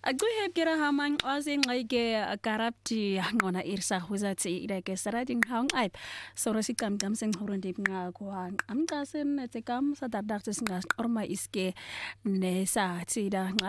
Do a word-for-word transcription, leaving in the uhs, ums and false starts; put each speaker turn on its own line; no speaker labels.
Acuhe kira hamang osin ngayke karapti ngona irsa huzati ireke sarading hang aip sorosi kam kam sing horundi nga kuhan am kasen te kam sa dardak tis ngas orma iske nesa tida